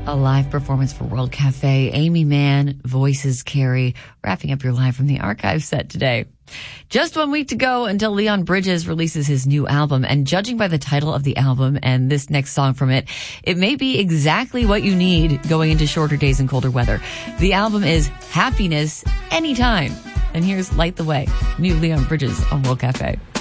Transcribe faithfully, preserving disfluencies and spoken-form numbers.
A live performance for World Cafe. Amy Mann, voices carry, wrapping up your live from the archive set today. Just one week to go until Leon Bridges releases his new album, and judging by the title of the album and this next song from it, it may be exactly what you need going into shorter days and colder weather. The album is Happiness Anytime. And here's Light the Way, new Leon Bridges on World Cafe.